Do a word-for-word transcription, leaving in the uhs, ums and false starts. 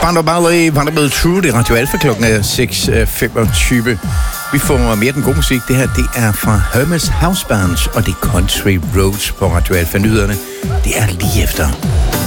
Band of Ballet, Vanderbilt True, det er Radio Alpha, klokken er seks femogtyve. Vi får mere den gode musik. Det her, det er fra Hermes House Band, og det er Country Roads på Radio Alpha. Nyhederne, det er lige efter.